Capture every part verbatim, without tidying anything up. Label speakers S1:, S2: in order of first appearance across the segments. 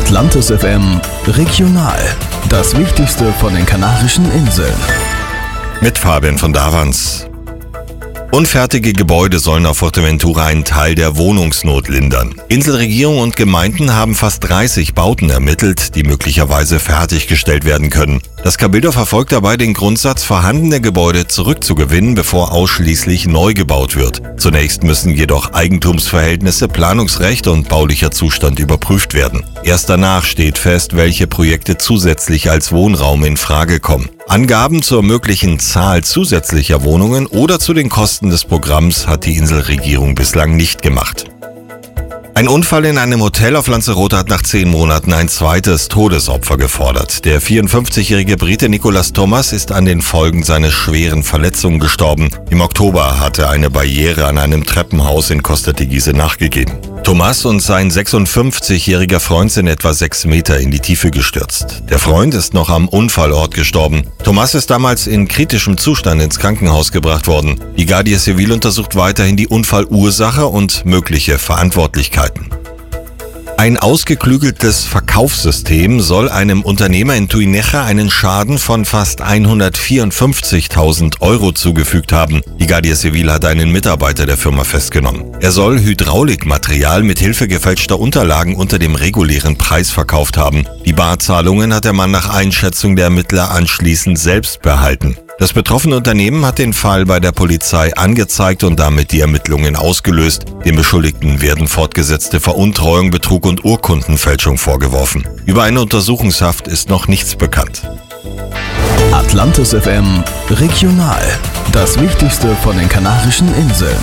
S1: Atlantis F M Regional. Das Wichtigste von den Kanarischen Inseln.
S2: Mit Fabian von Davans. Unfertige Gebäude sollen auf Fuerteventura einen Teil der Wohnungsnot lindern. Inselregierung und Gemeinden haben fast dreißig Bauten ermittelt, die möglicherweise fertiggestellt werden können. Das Cabildo verfolgt dabei den Grundsatz, vorhandene Gebäude zurückzugewinnen, bevor ausschließlich neu gebaut wird. Zunächst müssen jedoch Eigentumsverhältnisse, Planungsrecht und baulicher Zustand überprüft werden. Erst danach steht fest, welche Projekte zusätzlich als Wohnraum in Frage kommen. Angaben zur möglichen Zahl zusätzlicher Wohnungen oder zu den Kosten des Programms hat die Inselregierung bislang nicht gemacht. Ein Unfall in einem Hotel auf Lanzarote hat nach zehn Monaten ein zweites Todesopfer gefordert. Der vierundfünfzigjährige Brite Nicolas Thomas ist an den Folgen seiner schweren Verletzungen gestorben. Im Oktober hatte eine Barriere an einem Treppenhaus in Costa Teguise nachgegeben. Thomas und sein sechsundfünfzigjähriger Freund sind etwa sechs Meter in die Tiefe gestürzt. Der Freund ist noch am Unfallort gestorben. Thomas ist damals in kritischem Zustand ins Krankenhaus gebracht worden. Die Guardia Civil untersucht weiterhin die Unfallursache und mögliche Verantwortlichkeiten. Ein ausgeklügeltes Verkaufssystem soll einem Unternehmer in Tuineja einen Schaden von fast hundertvierundfünfzigtausend Euro zugefügt haben. Die Guardia Civil hat einen Mitarbeiter der Firma festgenommen. Er soll Hydraulikmaterial mit Hilfe gefälschter Unterlagen unter dem regulären Preis verkauft haben. Die Barzahlungen hat der Mann nach Einschätzung der Ermittler anschließend selbst behalten. Das betroffene Unternehmen hat den Fall bei der Polizei angezeigt und damit die Ermittlungen ausgelöst. Den Beschuldigten werden fortgesetzte Veruntreuung, Betrug und Urkundenfälschung vorgeworfen. Über eine Untersuchungshaft ist noch nichts bekannt.
S1: Atlantis F M Regional. Das Wichtigste von den Kanarischen Inseln.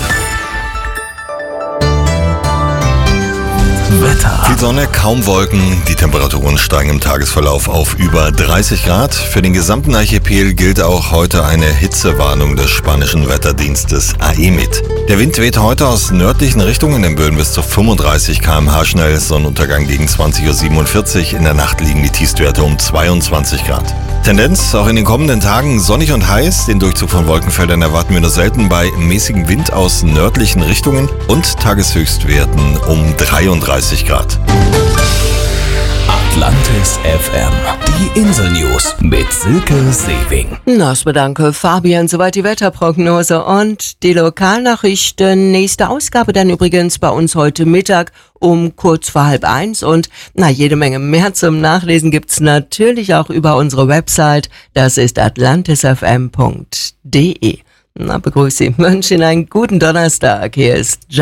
S1: Wetter.
S2: Viel Sonne, kaum Wolken. Die Temperaturen steigen im Tagesverlauf auf über dreißig Grad. Für den gesamten Archipel gilt auch heute eine Hitzewarnung des spanischen Wetterdienstes A E M I T. Der Wind weht heute aus nördlichen Richtungen, in Böen bis zu fünfunddreißig Kilometer pro Stunde schnell. Sonnenuntergang gegen zwanzig Uhr siebenundvierzig. In der Nacht liegen die Tiefstwerte um zweiundzwanzig Grad. Tendenz auch in den kommenden Tagen sonnig und heiß. Den Durchzug von Wolkenfeldern erwarten wir nur selten bei mäßigem Wind aus nördlichen Richtungen und Tageshöchstwerten um dreiunddreißig Grad.
S1: Atlantis F M. Die Insel-News mit Silke Sewing.
S3: Das bedanke Fabian. Soweit die Wetterprognose und die Lokalnachrichten. Nächste Ausgabe dann übrigens bei uns heute Mittag um kurz vor halb eins. Und na, jede Menge mehr zum Nachlesen gibt's natürlich auch über unsere Website. Das ist atlantis f m punkt d e. Na, begrüße Sie. Wünsche Ihnen einen guten Donnerstag. Hier ist